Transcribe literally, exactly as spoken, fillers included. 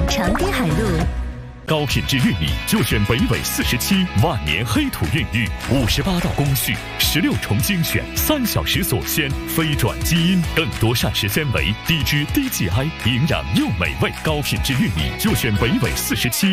长堤海路。 高品质玉米就选北纬四十七万年黑土孕育，五十八道工序，十六重精选，三小时锁鲜，非转基因，更多膳食纤维，低脂低 G I， 营养又美味。高品质玉米就选北纬四十七